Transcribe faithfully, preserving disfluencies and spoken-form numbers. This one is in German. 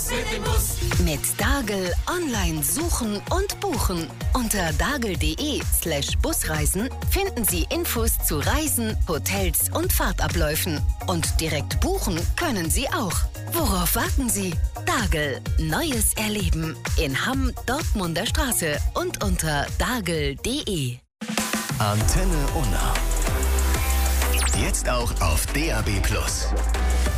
mit dem Bus. Mit Dagel online suchen und buchen. Unter dagel.de slash Busreisen finden Sie Infos zu Reisen, Hotels und Fahrtabläufen. Und direkt buchen können Sie auch. Worauf warten Sie? Dagel. Neues Erleben. In Hamm, Dortmunder Straße und unter dagel punkt de. Antenne Unna. Jetzt auch auf D A B plus.